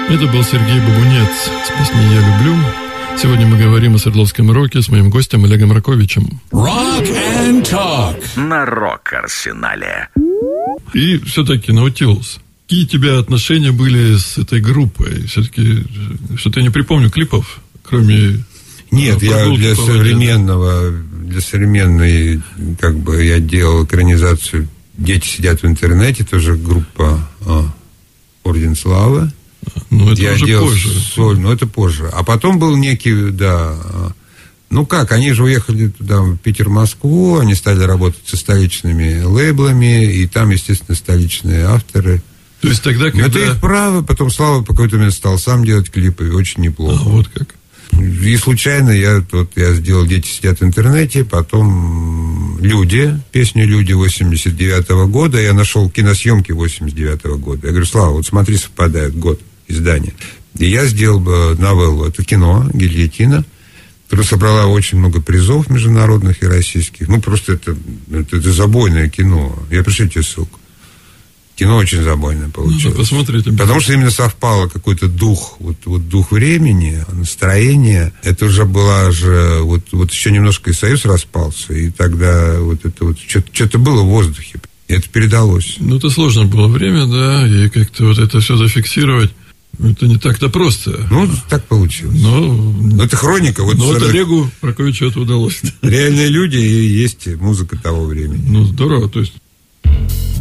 Это был Сергей Бабунец с песней «Я люблю». Сегодня мы говорим о Свердловском роке с моим гостем Олегом Раковичем. Rock and Talk на Рок-Арсенале. И все-таки Наутилус. Какие у тебя отношения были с этой группой? Все-таки, что-то я не припомню клипов, кроме... Нет, я для современной, как бы, я делал экранизацию «Дети сидят в интернете», тоже группа «Орден славы». Ну, это я уже делал позже. Ну, это позже. А потом был некий, ну как, они же уехали туда, в Питер, Москву, они стали работать со столичными лейблами, и там, естественно, столичные авторы. То есть тогда, когда... Это их право, потом Слава по какой-то момент стал сам делать клипы, очень неплохо. вот как. И случайно я сделал «Дети сидят в интернете», потом «Люди», песню «Люди» 89-го года, я нашел киносъемки 89-го года. Я говорю: Слава, вот смотри, совпадает год издания. И я сделал новеллу, это кино «Гильотина», которая собрала очень много призов международных и российских. Ну, просто это забойное кино. Я пришлю тебе ссылку. Кино очень забойное получилось. Надо посмотреть. Потому что именно совпало какой-то дух, вот дух времени, настроение. Это уже была же, вот еще немножко и Союз распался, и тогда что-то было в воздухе. И это передалось. Ну, это сложно было время, да, и как-то вот это все зафиксировать. Это не так-то просто. Ну, так получилось. Но это хроника. Вот Олегу Раковичу это удалось. Реальные люди и есть музыка того времени. Ну, здорово. То есть